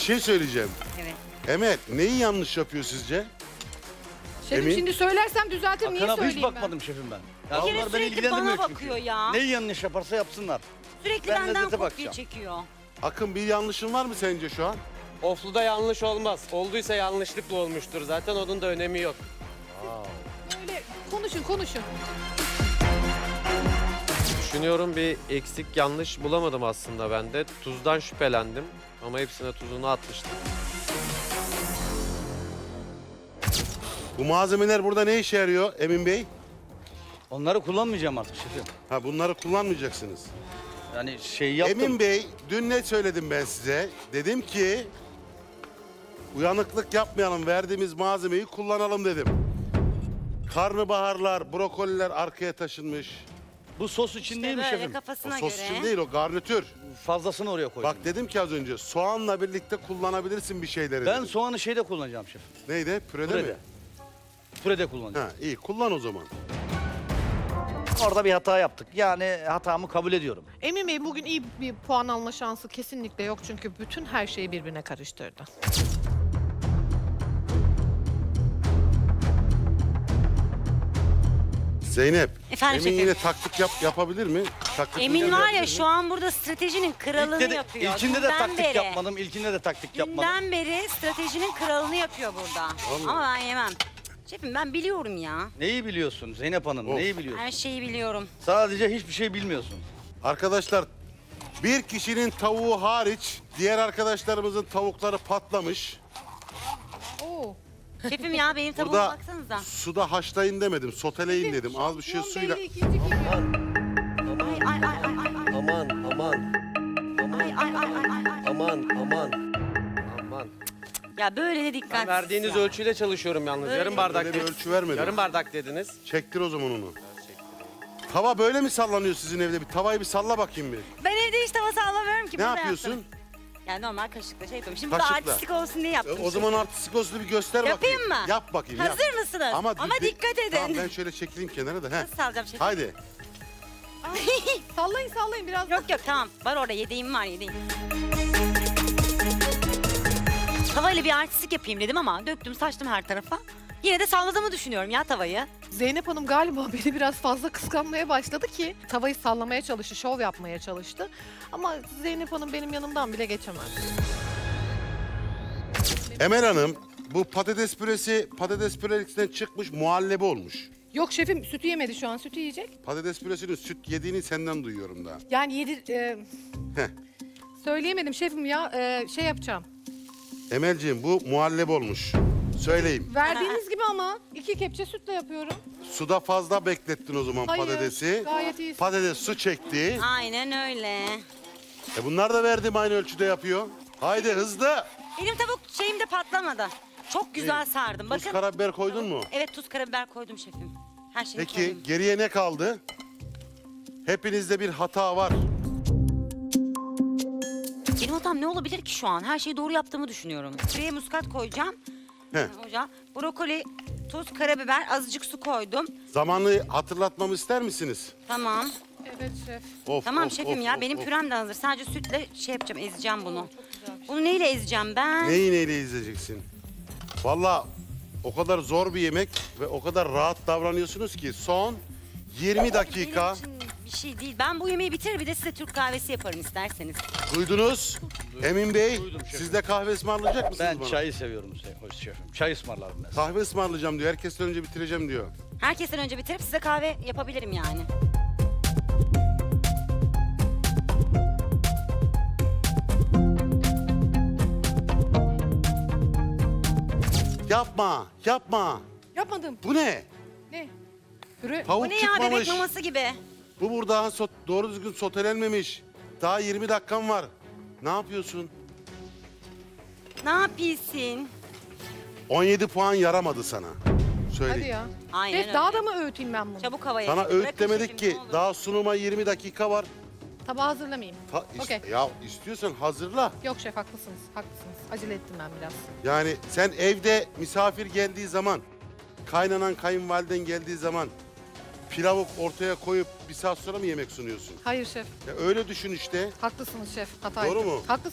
şey söyleyeceğim. Evet. Emel neyi yanlış yapıyor sizce? Şefim Emin? şimdi söylersem düzeltir, niye Akın abi hiç söyleyeyim ben? bakmadım şefim ben. Bir Ya kere onlar beni sürekli ilgilendirmiyor bana çünkü. bakıyor ya. Neyi yanlış yaparsa yapsınlar. Sürekli Ben benden lezzete kopya bakacağım. çekiyor. Akın bir yanlışın var mı sence şu an? Oflu'da yanlış olmaz. Olduysa yanlışlıkla olmuştur. Zaten onun da önemi yok. Öyle konuşun. Düşünüyorum bir eksik yanlış bulamadım aslında ben de. Tuzdan şüphelendim ama hepsine tuzunu atmıştım. Bu malzemeler burada ne işe yarıyor Emin Bey? Onları kullanmayacağım artık şefim. Ha bunları kullanmayacaksınız. Yani şey yaptım. Emin Bey dün ne söyledim ben size? Dedim ki uyanıklık yapmayalım, verdiğimiz malzemeyi kullanalım dedim. Karnabaharlar, brokoliler arkaya taşınmış. Bu sos için değil mi Böyle şefim? O kafasına sos göre. için değil, o garnitür. Fazlasını oraya koydum. Bak dedim ki az önce soğanla birlikte kullanabilirsin bir şeyleri. Ben dedim. soğanı şeyde kullanacağım şefim. Neydi? Pürede Pürede. mi? Pürede kullanacağım. Ha iyi kullan o zaman. Orada bir hata yaptık. Yani hatamı kabul ediyorum. Emin Bey bugün iyi bir puan alma şansı kesinlikle yok çünkü bütün her şeyi birbirine karıştırdı. Zeynep, Efendim Emin şefim? yine taktik yapabilir mi? Emin var ya şu an burada stratejinin kralını İlkinde de, yapıyor. ilkinde de Dünden taktik beri. yapmadım. İlkinde de taktik yapmadım. Dünden beri stratejinin kralını yapıyor burada. Ama ben yemem. Şefim ben biliyorum ya. Neyi biliyorsun Zeynep Hanım? Of. Neyi biliyorsun? Her şeyi biliyorum. Sadece hiçbir şey bilmiyorsun. Arkadaşlar bir kişinin tavuğu hariç diğer arkadaşlarımızın tavukları patlamış. Oo. Şefim ya benim tavuğuma Burada baksanıza. suda haşlayın demedim, soteleyin dedim. Az bir şey Şampiyon suyla. belli, ikinci geliyor. Ay ay ay ay ay ay. Aman aman Ay ay ay ay ay. aman aman. Aman. Ya böyle de dikkat. Ben verdiğiniz ölçüyle çalışıyorum yalnız. Öyle. Yarım bardak Öyle bir dediniz. ölçü vermedim. Yarım bardak dediniz. Çektir o zaman onu. Tava böyle mi sallanıyor sizin evde? Bir tavayı bir salla bakayım bir. Ben evde hiç tava sallamıyorum ki. Ne burada yapıyorsun? yaptım. Yani normal kaşıkla şey yapıyorum. Şimdi burada Kaşıkla. artistik olsun diye yaptım. O zaman artistik olsun bir göster bakayım. Yapayım mı? Yap bakayım. yap. Hazır mısınız? Ama dikkat edin. Tamam ben şöyle çekileyim kenara da. Heh. Nasıl salacağım şefim? Haydi. Sallayın biraz. Yok tamam. Var orada yedeğim var yedeğim. Tavayla bir artistik yapayım dedim ama döktüm saçtım her tarafa. Yine de salladığımı düşünüyorum ya tavayı. Zeynep Hanım galiba beni biraz fazla kıskanmaya başladı ki tavayı sallamaya çalıştı, şov yapmaya çalıştı. Ama Zeynep Hanım benim yanımdan bile geçemez. Emel Hanım bu patates püresinden çıkmış muhallebi olmuş. Yok şefim sütü yemedi şu an, sütü yiyecek. Patates püresinin süt yediğini senden duyuyorum da. Yani Heh. söyleyemedim şefim ya, şey yapacağım. Emelciğim bu muhallebi olmuş. Söyleyeyim. Verdiğiniz gibi ama 2 kepçe sütle yapıyorum. Suda fazla beklettin o zaman Hayır, patatesi. gayet iyi. Patates su çekti. Aynen öyle. Bunlar da verdiğim aynı ölçüde yapıyor. Haydi hızlı. Benim tavuk şeyim de patlamadı. Çok güzel sardım. Tuz Bakın. karabiber koydun mu? Evet tuz karabiber koydum şefim. Her şeyi Peki koydum. geriye ne kaldı? Hepinizde bir hata var. Benim hatam ne olabilir ki şu an? Her şeyi doğru yaptığımı düşünüyorum. Şuraya muskat koyacağım. Heh. Hocam. Brokoli, tuz, karabiber, azıcık su koydum. Zamanı hatırlatmamı ister misiniz? Tamam. Evet şef. Of, Tamam of, şefim of, ya. of, Benim of. pürem de hazır. Sadece sütle şey yapacağım, ezeceğim bunu. Çok güzel bir şey. Bunu neyle ezeceğim ben? Neyi neyle izleyeceksin? Vallahi o kadar zor bir yemek ve o kadar rahat davranıyorsunuz ki son 20 dakika Benim için bir şey değil. Ben bu yemeği bitirir bir de size Türk kahvesi yaparım isterseniz. duydunuz. Emin Bey Duydum şefim. siz de kahve ısmarlayacak mısınız Ben bana? çayı seviyorum hoş şefim. Çay ısmarlarım ben. Kahve ısmarlayacağım diyor. Herkesten önce bitireceğim diyor. Herkesten önce bitirip size kahve yapabilirim yani. Yapma, yapma. Yapmadım. Bu ne? Ne? Püre. Tavuk Bu ne ya çıkmamış. bebek maması gibi. Bu burada doğru düzgün sotelenmemiş. Daha 20 dakikan var. Ne yapıyorsun? Ne yapıyorsun? 17 puan yaramadı sana. Hadi Söyleyeyim. ya. Aynen Şef öyle. daha da mı öğüteyim ben bunu? Çabuk havaya. Sana getir. öğüt Bırakın demedik şefim, ki. ne olur. Daha sunuma 20 dakika var. Tabağı hazırlamayayım. Okey. Ya istiyorsan hazırla. Yok şef haklısınız, haklısınız. Acele ettim ben biraz. Yani sen evde misafir geldiği zaman, kaynanan kayınvaliden geldiği zaman pilavı ortaya koyup bir saat sonra mı yemek sunuyorsun? Hayır şef, Ya öyle düşün işte. haklısınız şef. Hata Doğru ettim. mu? Haklısınız.